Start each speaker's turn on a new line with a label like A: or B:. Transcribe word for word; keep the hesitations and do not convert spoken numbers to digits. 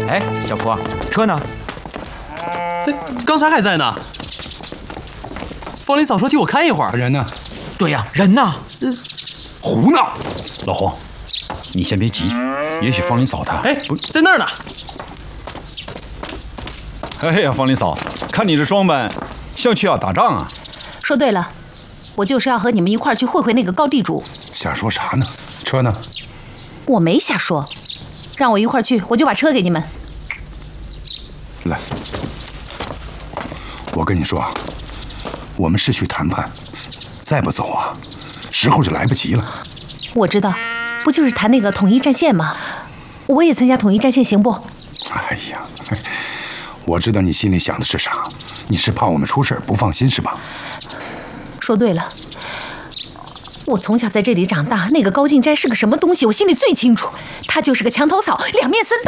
A: 哎，小坡，车呢？
B: 哎，刚才还在呢。方林嫂说替我看一会儿。
C: 人呢？
A: 对呀，人呢？
C: 呃，胡闹！
D: 老黄，你先别急，也许方林嫂她……
B: 哎，不在那儿呢。
D: 哎呀，方林嫂，看你这装扮，像去要打仗啊！
E: 说对了，我就是要和你们一块儿去会会那个高地主。
C: 瞎说啥呢？车呢？
E: 我没瞎说，让我一块儿去，我就把车给你们。
C: 来，我跟你说啊，我们是去谈判，再不走啊，时候就来不及了。
E: 我知道，不就是谈那个统一战线吗？我也参加统一战线，行不？
C: 哎呀，我知道你心里想的是啥，你是怕我们出事不放心是吧？
E: 说对了，我从小在这里长大，那个高进斋是个什么东西，我心里最清楚。他就是个墙头草，两面三